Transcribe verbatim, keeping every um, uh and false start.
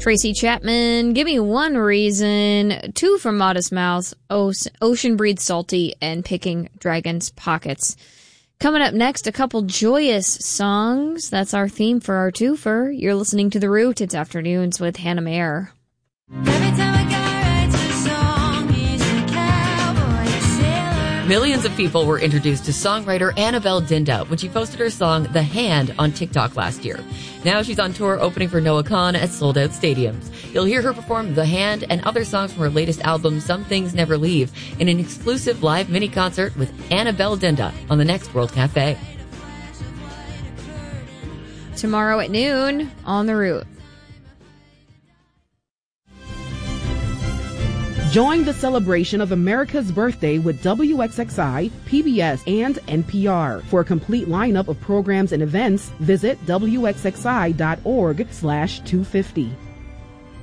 Tracy Chapman, Give Me One Reason, two from Modest Mouse, Ocean Breed Salty, and Picking Dragon's Pockets. Coming up next, a couple joyous songs. That's our theme for our twofer. You're listening to The Root. It's Afternoons with Hannah Mayer. Every time a guy writes a song, he's a cowboy, a sailor. Millions of people were introduced to songwriter Annabelle Dinda when she posted her song The Hand on TikTok last year. Now she's on tour opening for Noah Kahan at sold-out stadiums. You'll hear her perform The Hand and other songs from her latest album, Some Things Never Leave, in an exclusive live mini-concert with Annabelle Dinda on the next World Cafe. Tomorrow at noon on The Root. Join the celebration of America's birthday with W X X I, P B S, and N P R. For a complete lineup of programs and events, visit W X X I dot org slash two fifty.